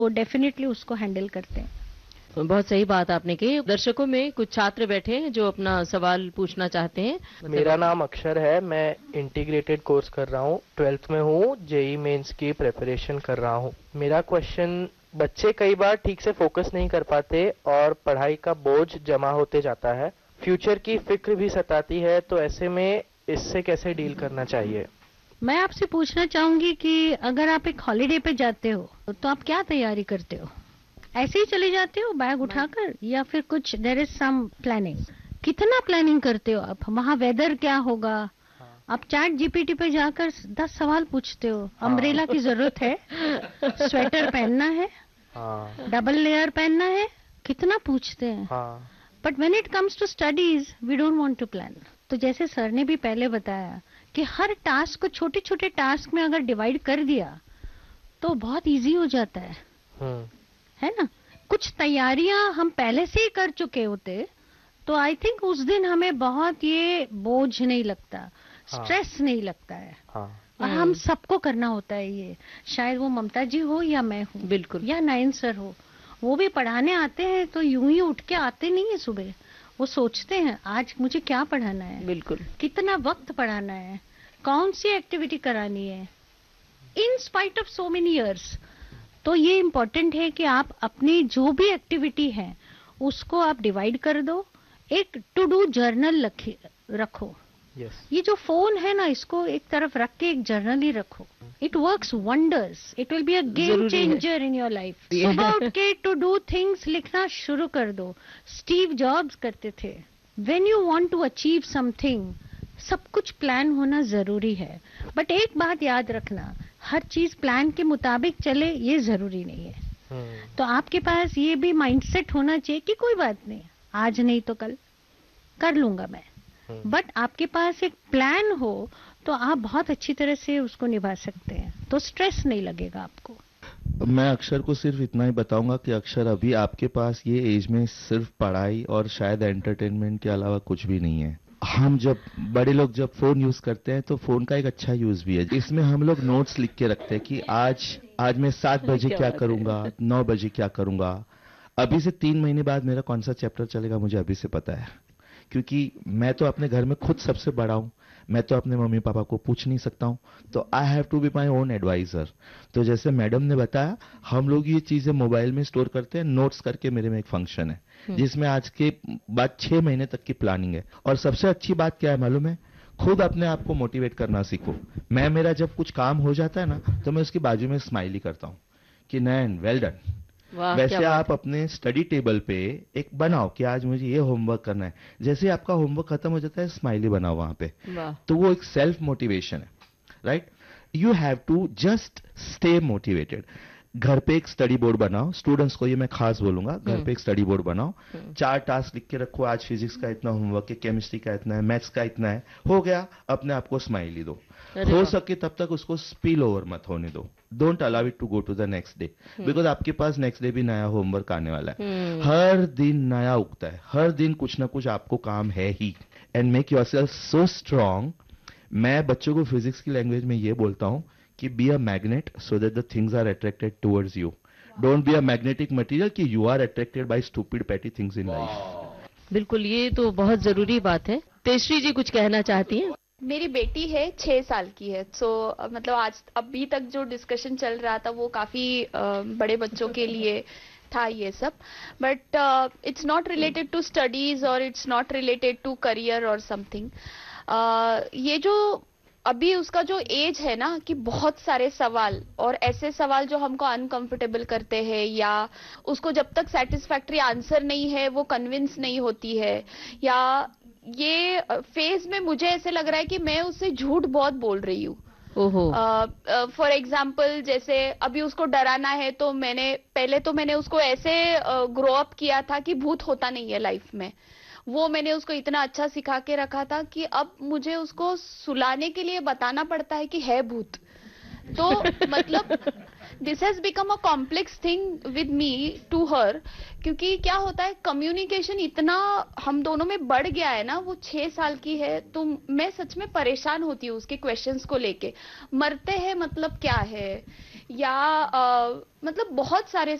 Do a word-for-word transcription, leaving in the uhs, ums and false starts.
वो डेफिनेटली उसको हैंडल करते हैं। बहुत सही बात आपने कही। दर्शकों में कुछ छात्र बैठे हैं जो अपना सवाल पूछना चाहते हैं। मेरा नाम अक्षर है, मैं इंटीग्रेटेड कोर्स कर रहा हूँ, ट्वेल्थ में हूँ, जेई मेंस की प्रिपरेशन कर रहा हूँ। मेरा क्वेश्चन, बच्चे कई बार ठीक से फोकस नहीं कर पाते और पढ़ाई का बोझ जमा होते जाता है, फ्यूचर की फिक्र भी सताती है, तो ऐसे में इससे कैसे डील करना चाहिए? मैं आपसे पूछना चाहूंगी कि अगर आप एक हॉलिडे पे जाते हो तो आप क्या तैयारी करते हो? ऐसे ही चले जाते हो बैग उठाकर, या फिर कुछ देयर इज सम प्लानिंग? कितना प्लानिंग करते हो आप? वहाँ वेदर क्या होगा? आप चैट जीपीटी पे जाकर दस सवाल पूछते हो। अम्ब्रेला की जरूरत है, स्वेटर पहनना है, डबल लेयर पहनना है, कितना पूछते हैं। But when it comes to studies we don't want to plan. तो जैसे सर ने भी पहले बताया कि हर टास्क को छोटे छोटे टास्क में अगर डिवाइड कर दिया तो बहुत इजी हो जाता है, है ना? कुछ तैयारियां हम पहले से ही कर चुके होते तो आई थिंक उस दिन हमें बहुत ये बोझ नहीं लगता, स्ट्रेस हाँ, नहीं लगता है। हाँ, और हम सबको करना होता है ये, शायद वो ममता जी हो या मैं हूँ, बिल्कुल, या नयन सर हो। वो भी पढ़ाने आते हैं तो यूं ही उठ के आते नहीं है सुबह, वो सोचते हैं आज मुझे क्या पढ़ाना है, बिल्कुल, कितना वक्त पढ़ाना है, कौन सी एक्टिविटी करानी है, in spite of so many years. तो ये इम्पोर्टेंट है कि आप अपनी जो भी एक्टिविटी है उसको आप डिवाइड कर दो, एक टू डू जर्नल रखो। yes. ये जो फोन है ना, इसको एक तरफ रख के एक जर्नल ही रखो। It works wonders, it will be a game changer in your life. सुबह उठ के टू डू थिंग्स लिखना शुरू कर दो। स्टीव जॉब्स करते थे, when you want to achieve something सब कुछ प्लान होना जरूरी है। बट एक बात याद रखना, हर चीज प्लान के मुताबिक चले ये जरूरी नहीं है। hmm. तो आपके पास ये भी माइंडसेट होना चाहिए कि कोई बात नहीं, आज नहीं तो कल कर लूंगा मैं। But hmm. आपके पास एक प्लान हो तो आप बहुत अच्छी तरह से उसको निभा सकते हैं, तो स्ट्रेस नहीं लगेगा आपको। मैं अक्षर को सिर्फ इतना ही बताऊंगा कि अक्षर, अभी आपके पास ये एज में सिर्फ पढ़ाई और शायद एंटरटेनमेंट के अलावा कुछ भी नहीं है। हम जब बड़े लोग जब फोन यूज करते हैं तो फोन का एक अच्छा यूज भी है। इसमें हम लोग नोट्स लिख के रखते हैं कि आज आज मैं सात बजे क्या, क्या करूंगा, नौ बजे क्या करूंगा, अभी से तीन महीने बाद मेरा कौन सा चैप्टर चलेगा मुझे अभी से पता है, क्योंकि मैं तो अपने घर में खुद सबसे बड़ा हूं, मैं तो अपने मम्मी पापा को पूछ नहीं सकता हूं, तो I have to be my own adviser. तो जैसे मैडम ने बताया, हम लोग ये चीजें मोबाइल में स्टोर करते हैं, नोट्स करके मेरे में एक फंक्शन है जिसमें आज के बाद छह महीने तक की प्लानिंग है। और सबसे अच्छी बात क्या है मालूम है? खुद अपने आप को मोटिवेट करना सीखो। मैं मेरा जब कुछ काम हो जाता है ना तो मैं उसकी बाजू में स्माइली करता हूँ कि नयन वेल डन। वैसे आप अपने स्टडी टेबल पे एक बनाओ कि आज मुझे ये होमवर्क करना है, जैसे आपका होमवर्क खत्म हो जाता है स्माइली बनाओ वहां पे, तो वो एक सेल्फ मोटिवेशन है, right? You have to just stay motivated. घर पे एक स्टडी बोर्ड बनाओ, स्टूडेंट्स को ये मैं खास बोलूंगा, घर पे एक स्टडी बोर्ड बनाओ, चार टास्क लिख के रखो, आज फिजिक्स का इतना होमवर्क है, केमिस्ट्री का इतना है, मैथ्स का इतना है, हो गया, अपने आप को स्माइली दो। हो सके तब तक उसको स्पिल ओवर मत होने दो, don't allow it to go to the next day, because आपके पास नेक्स्ट डे भी नया होमवर्क आने वाला है। हर दिन नया उगता है, हर दिन कुछ ना कुछ आपको काम है ही, and make yourself so strong. मैं बच्चों को फिजिक्स की लैंग्वेज में ये बोलता हूं कि be a magnet so that the things are attracted towards you, don't be a magnetic material कि you are attracted by stupid petty things in life. बिल्कुल, ये तो बहुत जरूरी बात है। तेजश्री जी कुछ कहना चाहती हैं? मेरी बेटी है, छह साल की है, सो so, मतलब आज अभी तक जो डिस्कशन चल रहा था वो काफी uh, बड़े बच्चों के लिए था ये सब, but it's not related to studies और it's not related to career और समथिंग। ये जो अभी उसका जो एज है ना कि बहुत सारे सवाल और ऐसे सवाल जो हमको अनकंफर्टेबल करते हैं, या उसको जब तक सेटिस्फैक्ट्री आंसर नहीं है वो कन्विंस नहीं होती है, या ये फेज में मुझे ऐसे लग रहा है कि मैं उससे झूठ बहुत बोल रही हूँ। फॉर एग्जाम्पल जैसे अभी उसको डराना है तो मैंने पहले तो मैंने उसको ऐसे ग्रो अप किया था कि भूत होता नहीं है लाइफ में, वो मैंने उसको इतना अच्छा सिखा के रखा था कि अब मुझे उसको सुलाने के लिए बताना पड़ता है कि है भूत। तो मतलब this has become a complex thing with me to her, क्योंकि क्या होता है कम्युनिकेशन इतना हम दोनों में बढ़ गया है ना। वो छह साल की है तो मैं सच में परेशान होती हूँ उसके क्वेश्चंस को लेके, मरते हैं मतलब क्या है, या uh, मतलब बहुत सारे